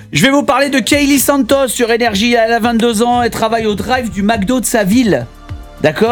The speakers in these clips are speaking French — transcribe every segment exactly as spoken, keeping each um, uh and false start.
Je vais vous parler de Kaylee Santos sur Énergie. Elle a vingt-deux ans, elle travaille au drive du McDo de sa ville. D'accord ?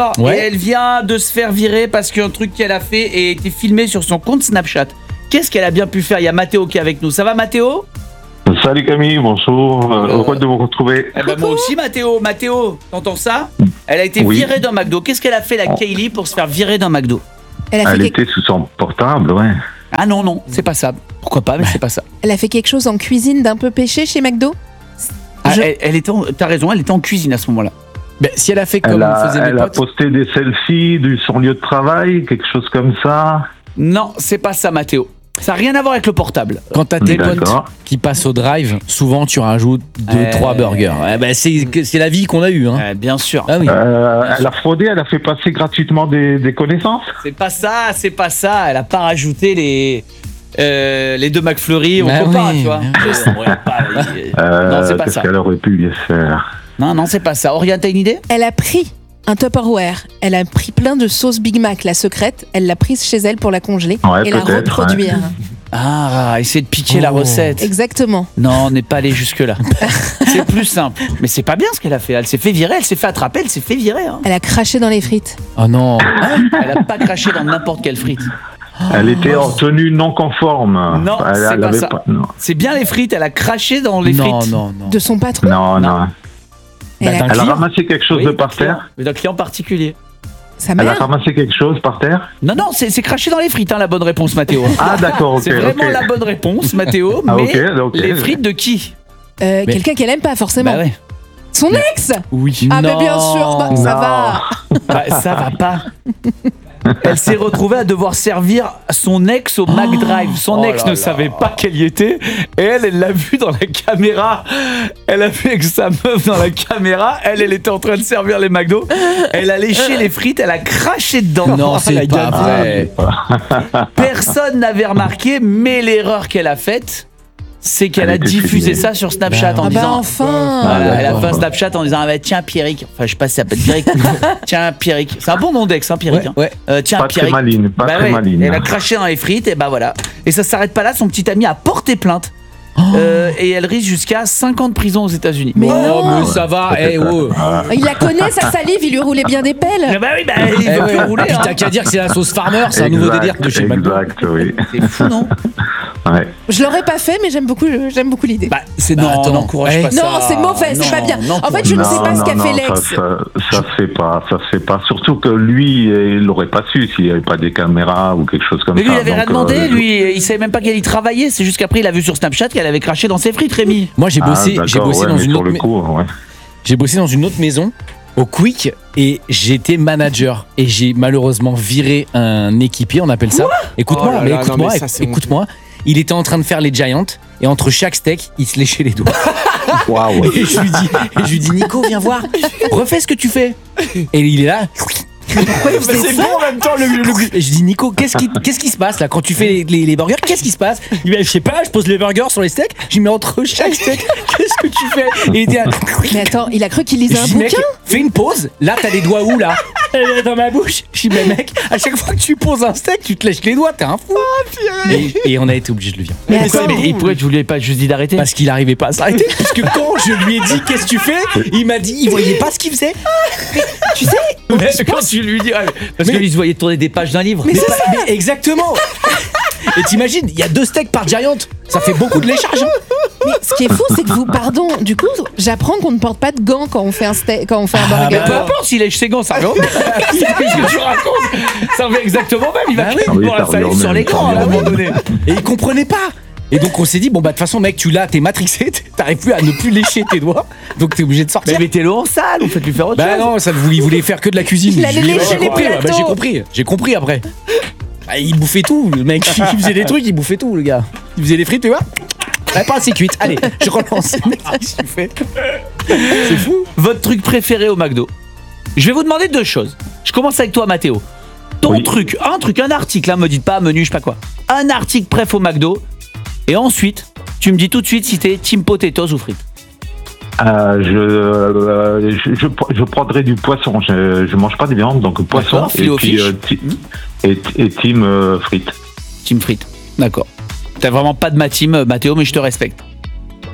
Ouais. Et elle vient de se faire virer parce qu'un truc qu'elle a fait a été filmé sur son compte Snapchat. Qu'est-ce qu'elle a bien pu faire ? Il y a Mathéo qui est avec nous. Ça va Mathéo ? Salut Camille, bonjour, euh, Euh, heureux de vous retrouver. Eh ben moi aussi Mathéo. Mathéo, t'entends ça ? Elle a été Oui. virée d'un McDo. Qu'est-ce qu'elle a fait la Kaylee pour se faire virer d'un McDo ? Elle a, fait Elle quelque... était sous son portable, ouais. Ah non, non, c'est pas ça. Pourquoi pas, mais c'est pas ça. elle a fait quelque chose en cuisine d'un peu péché chez McDo. Ah, Je- elle, elle était en- t'as raison, elle était en cuisine à ce moment-là. Ben, si elle a fait comme Elle a, faisaient mes elle a potes. posté des selfies de son lieu de travail, quelque chose comme ça. Non, c'est pas ça Mathéo. Ça n'a rien à voir avec le portable. Quand t'as tes potes D'accord. qui passent au drive, souvent tu rajoutes deux, Euh, trois burgers. Ouais, ben, c'est, c'est la vie qu'on a eue. Hein. Euh, bien sûr. Ah oui. Euh, elle a fraudé, elle a fait passer gratuitement des, des connaissances. C'est pas ça, c'est pas ça. Elle a pas rajouté les euh, les deux McFlurry au Bah copain, oui, tu vois. bah Je pourrais pas, oui. Euh, non, c'est pas qu'est-ce ça. qu'elle aurait pu bien faire? Non, non, c'est pas ça. Oriane, t'as une idée ? Elle a pris un Tupperware. Elle a pris plein de sauce Big Mac, la secrète. Elle l'a prise chez elle pour la congeler Ouais, et la peut-être, reproduire. Ah, essayer de piquer la Oh. recette. Exactement. Non, on n'est pas allé jusque-là. C'est plus simple. Mais c'est pas bien ce qu'elle a fait. Elle s'est fait virer, elle s'est fait attraper, elle s'est fait virer. Hein. Elle a craché dans les frites. Oh non. Elle a pas craché dans n'importe quelle frite. Elle était en tenue non conforme. Non, elle, c'est elle pas avait ça. non, C'est bien les frites, elle a craché dans les non, frites. non, non. De son patron. non, Non. non. Elle Bah, a- d'un Elle a client. ramassé quelque chose Oui, de par client. terre. Mais d'un client particulier. Sa Elle a mère. ramassé quelque chose par terre. Non, non, c'est c'est craché dans les frites, hein, la bonne réponse, Mathéo. Ah d'accord, ok. C'est vraiment ok. la bonne réponse, Mathéo. Ah, mais ok, ok. les frites de qui ? Euh, Mais- Quelqu'un qu'elle aime pas forcément. Bah ouais. Son ex. Oui. Ah non. mais bien sûr, bah, ça Non. va. Bah, ça va pas. Elle s'est retrouvée à devoir servir son ex au McDrive. Son Oh ex là ne là. savait pas qu'elle y était. Et elle, elle l'a vu dans la caméra. Elle a vu avec sa meuf dans la caméra. Elle, elle était en train de servir les McDo. Elle a léché les frites, elle a craché dedans. Non, c'est La pas gamine. vrai. Personne n'avait remarqué, mais l'erreur qu'elle a faite, c'est qu'elle Elle a était diffusé filmée. ça sur Snapchat Bah, en Ah bah disant. enfin. Voilà, Ah, elle a d'accord. fait un Snapchat en disant ah bah, tiens Pierrick, enfin je sais pas si ça s'appelle Pierrick. Tiens Pierrick, c'est un bon nom d'ex hein Pierrick. Ouais, hein. ouais. Euh, tiens Pas très Pierrick. maline, pas Bah très ouais, maline. Elle a craché dans les frites et bah voilà. Et ça s'arrête pas là, son petit ami a porté plainte. Euh, et elle risque jusqu'à cinq ans de prison aux États-Unis. Mais Oh, non. mais ça va. Eh, oh. Il la connaît, sa salive, il lui roulait bien des Ah pelles. bah oui, bah il Eh veut ouais. plus rouler. Puis hein. t'as qu'à dire que c'est la sauce farmer, c'est un nouveau Exact, délire de chez McDo. Exact, oui. C'est fou non ? Ouais. Je l'aurais pas fait, mais j'aime beaucoup, j'aime beaucoup l'idée. Bah c'est Bah, non, attends. n'encourage Eh. pas ça. Non, c'est mauvais, c'est Non, pas bien. non, En fait, je ne Non, sais pas ce non, qu'a non, fait l'ex. Ça, ça, ça se fait pas, ça se fait pas. Surtout que lui, il l'aurait pas su s'il n'y avait pas des caméras ou quelque chose comme Mais lui, ça. il avait rien Donc, demandé, euh, lui, il savait même pas qu'elle y travaillait. C'est juste qu'après, il a vu sur Snapchat qu'elle avait craché dans ses frites, Rémi. Moi, j'ai Ah, bossé, d'accord, j'ai bossé ouais, dans mais une sur autre, le mais- coup, ouais. j'ai bossé dans une autre maison au Quick et j'étais manager et j'ai malheureusement viré un équipier, on appelle ça. Écoute-moi, Oh là mais là, non, écoute-moi, mais ça, c'est écoute-moi. Il était en train de faire les Giants et entre chaque steak, il se léchait les doigts. Waouh. Et je lui dis, et je lui dis, Nico, viens voir, refais ce que tu fais. Et il est là. Pourquoi il faisait ça en même temps le, Et je dis Nico, qu'est-ce qui, qu'est-ce qui se passe là quand tu fais les, les- les burgers? Qu'est-ce qui se passe? Il dit, je sais pas, je pose les burgers sur les steaks, j'y mets entre chaque steak. Qu'est-ce que tu fais? Et il était là. Mais attends, il a cru qu'il Et lisait je un dis, mec, bouquin. fais une pause. Là, t'as les doigts où là? Elle est dans ma bouche. Je dis, mais mec, à chaque fois que tu poses un steak, tu te lèches les doigts, t'es un fou. et, et on a été obligé de le virer. Mais Mais, attends. mais, et pourquoi tu lui avais pas juste dit d'arrêter? Parce qu'il arrivait pas à s'arrêter. Parce que quand je lui ai dit, qu'est-ce que tu fais? Il m'a dit, il voyait pas ce qu'il faisait. Tu sais, Mais quand tu lui dis. Ouais, parce Mais- qu'il se voyait tourner des pages d'un livre. Mais Mais, c'est pas- mais exactement. Et t'imagines, il y a deux steaks par Giant. Ça fait beaucoup de léchage. hein. mais ce qui est fou, c'est que vous, pardon, du coup, j'apprends qu'on ne porte pas de gants quand on fait un steak, quand on fait un Ah, burger. Peu importe s'il lèche ses gants, ça revient. Qu'est-ce que tu racontes? Ça revient exactement même. Il va Bah claquer oui. pour Ah la oui, ça salive revient sur au les même, gants ça à un revient au moment donné. Et il comprenait pas. Et donc on s'est dit, bon bah de toute façon mec, tu l'as, t'es matrixé, t'arrives plus à ne plus lécher tes doigts, donc t'es obligé de sortir. Mais mettez-le en salle, ou faites-lui faire autre Bah chose. non, ça, il voulait faire que de la cuisine. Il allait Je lui ai- lécher j'ai les compris, plateaux. bah, j'ai compris, j'ai compris après. Bah, il bouffait tout, le mec. Il faisait des trucs, il bouffait tout, le gars. Il faisait des frites, tu vois. Elle est pas assez cuite. Allez, je relance. Qu'est-ce que tu fais? C'est fou. Votre truc préféré au McDo. Je vais vous demander deux choses. Je commence avec toi, Mathéo. Ton Oui. truc, un truc, un article, hein, me dites pas menu, je sais pas quoi. Un article préf au McDo. Et ensuite, tu me dis tout de suite si t'es team potatoes ou frites. Euh, je, euh, je, je, je prendrai du poisson. Je, je mange pas de viande, donc poisson D'accord, et filet au puis fish. euh, ti- et, et team euh, frites. Team frites. D'accord. T'as vraiment pas de ma team, euh, Mathéo, mais je te respecte.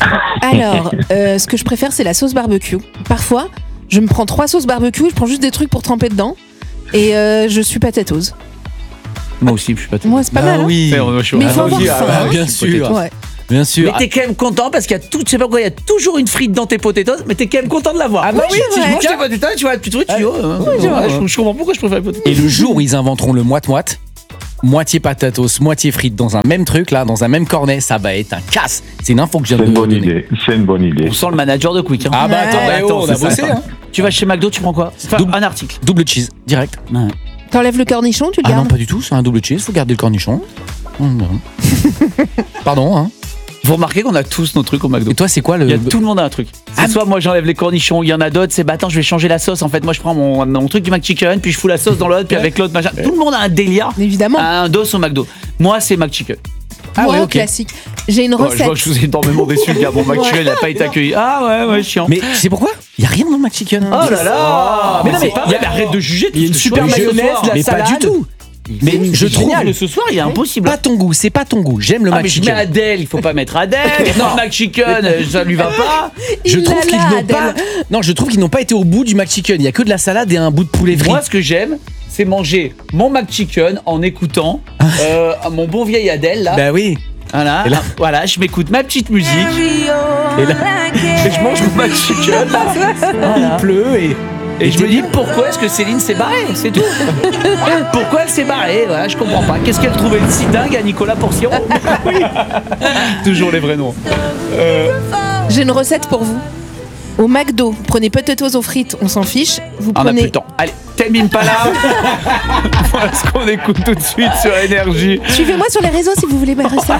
Alors, euh, ce que je préfère, c'est la sauce barbecue. Parfois, je me prends trois sauces barbecue, je prends juste des trucs pour tremper dedans. Et euh, je suis potatoes. Moi aussi, je suis pas tout. Moi, c'est pas Ah mal. hein. oui. Mais on- je suis- Mais ah, faut moi avoir aussi, faim, ah, bah hein. oui, Bien je suis sûr. Ouais. Bien sûr. Mais t'es quand même content parce qu'il y a tout, je sais pas pourquoi, il y a toujours une frite dans tes potatoes, mais t'es quand même content de l'avoir. Ah bah oui, si c'est je vrai. mange tes potatoes, tu vois, le petit truc, tu dis, oh, euh, c'est ouais, vrai. je, je comprends pourquoi je préfère les potatoes. Et le jour où ils inventeront le moite-moite, moitié patatos, moitié frites dans un même truc, là, dans un même cornet, ça va être un casse. C'est une info que je C'est viens de une vous bonne donner. idée. C'est une bonne idée. On sent le manager de Quick. Hein. Ah bah Ouais. attends, bah, Attends, oh, on a c'est ça, bossé, attends. hein. Tu vas chez McDo, tu prends quoi? Enfin, Double- un article. Double cheese, direct. T'enlèves le cornichon, tu le Ah non, gardes. pas du tout, c'est un double cheese, faut garder le cornichon. Hum, non. Pardon, hein. Vous remarquez qu'on a tous nos trucs au McDo. Et toi, c'est quoi le. Il y a tout le monde a un truc. C'est soit moi j'enlève les cornichons, il y en a d'autres, c'est bah attends, je vais changer la sauce. En fait, moi je prends mon, mon truc du McChicken, puis je fous la sauce dans l'autre, puis avec l'autre machin. Tout le monde a un délire, Évidemment. a un dos au McDo. Moi, c'est McChicken. Ah Moi, ouais, ok. classique. J'ai une Ouais, je recette. vois que je vous ai énormément déçu, le gars. Mon McChicken, il n'a pas été accueilli. Ah ouais, ouais, chiant. Mais tu sais pourquoi Il y a rien dans le McChicken. Oh là là. Mais non, mais il y a, arrête de juger. il y a une tout ce que super je fais ce mayonnaise, soir. de la Mais salade. pas du tout. Mais je trouve Génial, ce soir, il est impossible. pas ton goût, c'est pas ton goût. J'aime le Ah mais je mets McChicken. Adèle, il faut pas mettre Adèle. Non, McChicken, euh, ça lui va pas. Je Il trouve l'a qu'ils là, n'ont Adèle. pas. Non, je trouve qu'ils n'ont pas été au bout du McChicken. Il y a que de la salade et un bout de poulet frit. Moi, ce que j'aime, c'est manger mon McChicken en écoutant euh, mon bon vieil Adèle là. Bah oui. Voilà, Et là- voilà, je m'écoute ma petite musique Et là, et je mange mon McChicken. Voilà. il pleut et. Et je me dis pourquoi est-ce que Céline s'est barrée, c'est tout. Pourquoi elle s'est barrée, voilà, je comprends pas. Qu'est-ce qu'elle trouvait si dingue à Nicolas Porciron? Oui. Toujours les vrais noms. J'ai une recette pour vous. Au McDo, vous prenez potatoes aux frites, on s'en fiche. Vous On a plus prenez. le temps. Allez, Tell Impala. Voilà ce qu'on écoute tout de suite sur Énergie. Suivez-moi sur les réseaux si vous voulez ma recette.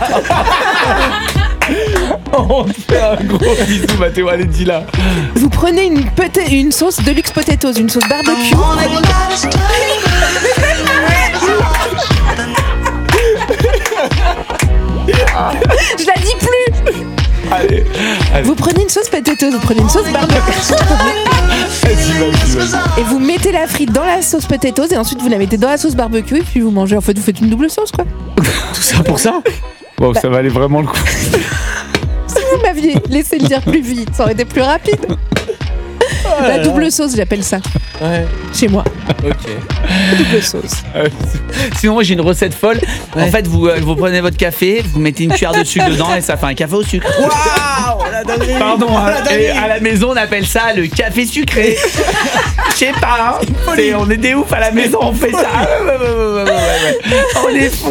On te fait un gros bisou, Mathéo. Allez, dis là. Vous prenez une, pota- une sauce Deluxe Potatoes, une sauce barbecue. Je la dis plus. Allez, allez. Vous prenez une sauce potatoes, vous prenez une sauce barbecue. Vas-y, vas-y, vas-y. Et vous mettez la frite dans la sauce potatoes et ensuite vous la mettez dans la sauce barbecue et puis vous mangez. En fait, vous faites une double sauce quoi. Tout ça pour ça Bon, ça valait vraiment le coup. Si vous m'aviez laissé le dire plus vite, ça aurait été plus rapide. La double sauce, j'appelle ça. Ouais. Chez moi. Ok. Double sauce. Euh, Sinon, moi, j'ai une recette folle. En fait, vous, euh, vous prenez votre café, vous mettez une cuillère de sucre dedans et ça fait un café au sucre. Waouh la dinguerie. Pardon, Oh, hein. la dinguerie. Et à la maison, on appelle ça le café sucré. Je sais pas, hein. C'est- on est des oufs à la maison, on fait ça. Ah, ouais, ouais, ouais, ouais, ouais, ouais. On est fous.